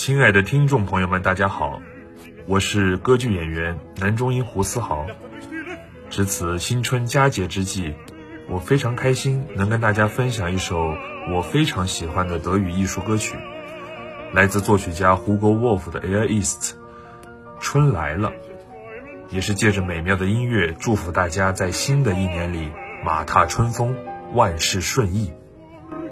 亲爱的听众朋友们，大家好，我是歌剧演员男中音胡思豪。值此新春佳节之际，我非常开心能跟大家分享一首我非常喜欢的德语艺术歌曲，来自作曲家 Hugo Wolf 的 Er ist， 春来了，也是借着美妙的音乐祝福大家在新的一年里马踏春风，万事顺意。